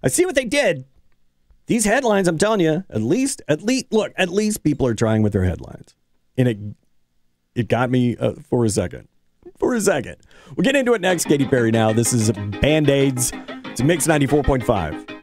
I see what they did. These headlines, I'm telling you, at least people are trying with their headlines. And it got me for a second. We'll get into it next. Katy Perry now. This is Band-Aids. It's Mix 94.5.